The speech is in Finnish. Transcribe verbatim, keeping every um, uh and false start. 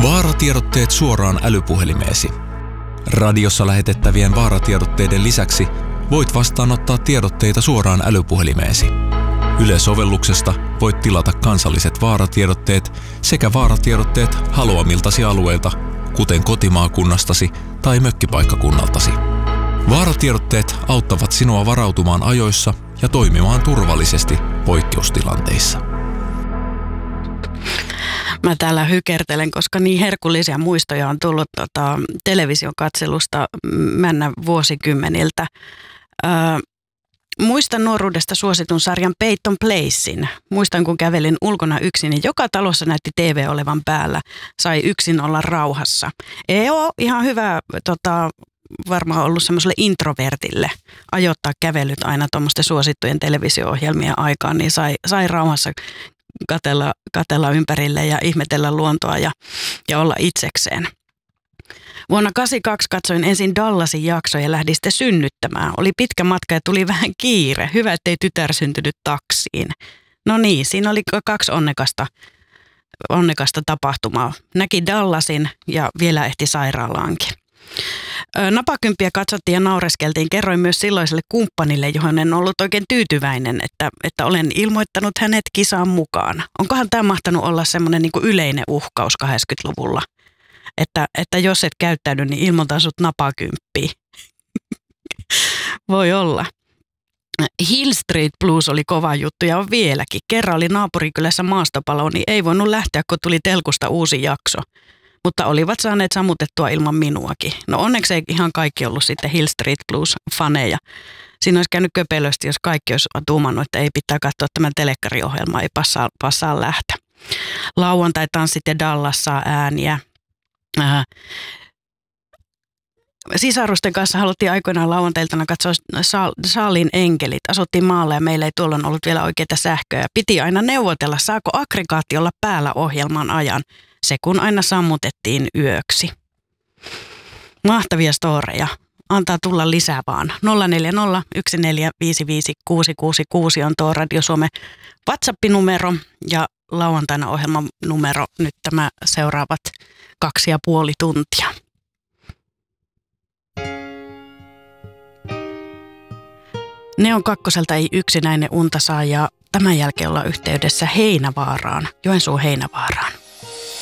Vaaratiedotteet suoraan älypuhelimeesi. Radiossa lähetettävien vaaratiedotteiden lisäksi voit vastaanottaa tiedotteita suoraan älypuhelimeesi. Yle-sovelluksesta voit tilata kansalliset vaaratiedotteet sekä vaaratiedotteet haluamiltasi alueilta, kuten kotimaakunnastasi tai mökkipaikkakunnaltasi. Vaaratiedotteet auttavat sinua varautumaan ajoissa ja toimimaan turvallisesti poikkeustilanteissa. Mä täällä hykertelen, koska niin herkullisia muistoja on tullut tota, television katselusta mennä vuosikymmeniltä. Öö, muistan nuoruudesta suositun sarjan Peyton Placein. Muistan, kun kävelin ulkona yksin, niin joka talossa näytti T V olevan päällä. Sai yksin olla rauhassa. Ei ole ihan hyvä tota, varmaan ollut semmoiselle introvertille ajoittaa kävelyt aina tuommoisten suosittujen televisio-ohjelmien aikaan, niin sai, sai rauhassa katella, katella ympärille ja ihmetellä luontoa ja, ja olla itsekseen. Vuonna kahdeksankymmentäkaksi katsoin ensin Dallasin jakso ja lähdin sitten synnyttämään. Oli pitkä matka ja tuli vähän kiire. Hyvä, ettei tytär syntynyt taksiin. No niin, siinä oli kaksi onnekasta, onnekasta tapahtumaa. Näki Dallasin ja vielä ehti sairaalaankin. Napakymppiä katsottiin ja naureskeltiin. Kerroin myös silloiselle kumppanille, johon en ollut oikein tyytyväinen, että, että olen ilmoittanut hänet kisaan mukaan. Onkohan tämä mahtanut olla semmoinen niin kuin yleinen uhkaus kahdeksankymmentäluvulla? Että, että jos et käyttäydy, niin ilmoitan sut napakymppiin. Voi olla. Hill Street Blues oli kova juttu ja on vieläkin. Kerran oli naapurikylässä maastopalo, niin ei voinut lähteä, kun tuli telkusta uusi jakso. Mutta olivat saaneet sammutettua ilman minuakin. No onneksi ei ihan kaikki ollut sitten Hill Street Blues-faneja. Siinä olisi käynyt köpelösti, jos kaikki olisi tuumannut, että ei pitää katsoa tämän telekkariohjelmaa, ei passaa, passaa lähteä. Lauantai-tanssit ja Dallas saa ääniä. Äh, Sisarusten kanssa haluttiin aikoinaan lauantailtana katsoa Saalin enkelit. Asuttiin maalla ja meillä ei tuolloin ollut vielä oikeita sähköjä. Piti aina neuvotella, saako aggregaatti olla päällä ohjelman ajan. Se kun aina sammutettiin yöksi. Mahtavia storeja. Antaa tulla lisää vaan. nolla neljä nolla yksi neljä viisi viisi kuusi kuusi kuusi on tuo Radio Suomen WhatsApp-numero ja lauantaina ohjelman numero nyt tämä seuraavat kaksi ja puoli tuntia. Neon kakkoselta ei yksinäinen unta saa ja tämän jälkeen olla yhteydessä Heinävaaraan, Joensuun Heinävaaraan.